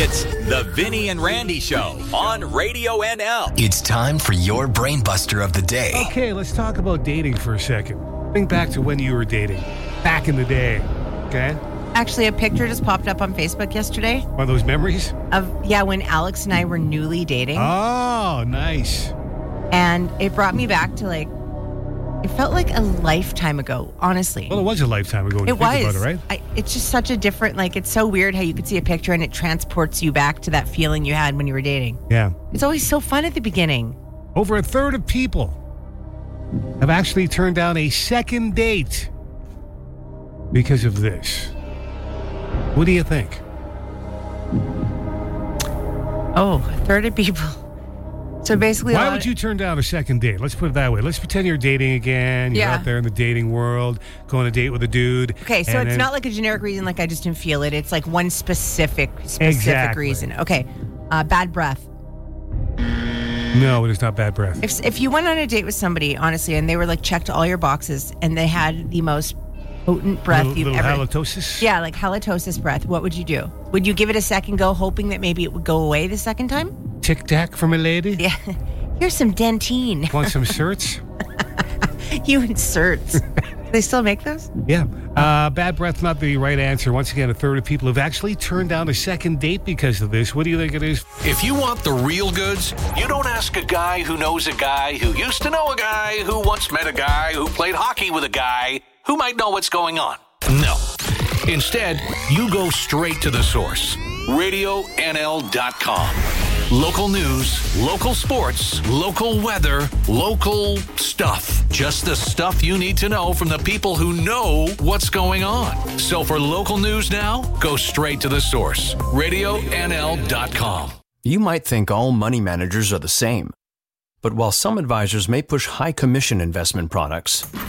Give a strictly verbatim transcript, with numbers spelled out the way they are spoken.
It's the Vinny and Randy Show on Radio N L. It's time for your brainbuster of the day. Okay, let's talk about dating for a second. Think back to when you were dating, back in the day, okay? Actually, a picture just popped up on Facebook yesterday. One of those memories? Of, yeah, when Alex and I were newly dating. Oh, nice. And it brought me back to, like, it felt like a lifetime ago, honestly. Well, it was a lifetime ago when you It think was. about it, right? I, it's just such a different, like, it's so weird how you could see a picture and it transports you back to that feeling you had when you were dating. Yeah. It's always so fun at the beginning. Over a third of people have actually turned down a second date because of this. What do you think? Oh, a third of people. So basically, why would you turn down a second date? Let's put it that way. Let's pretend you're dating again. You're Yeah. out there in the dating world, going on a date with a dude. Okay, so and it's then- not like a generic reason, like I just didn't feel it. It's like one specific, specific Exactly. reason. Okay, uh, bad breath. No, it is not bad breath. If if you went on a date with somebody, honestly, and they were like checked all your boxes, and they had the most potent breath little, you've little ever, halitosis? yeah, like halitosis breath. What would you do? Would you give it a second go, hoping that maybe it would go away the second time? Tic Tac for my lady? Yeah, here's some Dentine. Want some certs? You insert. They still make those? Yeah. Uh, bad breath, not the right answer. Once again, a third of people have actually turned down a second date because of this. What do you think it is? If you want the real goods, you don't ask a guy who knows a guy who used to know a guy who once met a guy who played hockey with a guy who might know what's going on. No. Instead, you go straight to the source. radio N L dot com. Local news, local sports, local weather, local stuff. Just the stuff you need to know from the people who know what's going on. So for local news now, go straight to the source. radio N L dot com. You might think all money managers are the same. But while some advisors may push high commission investment products,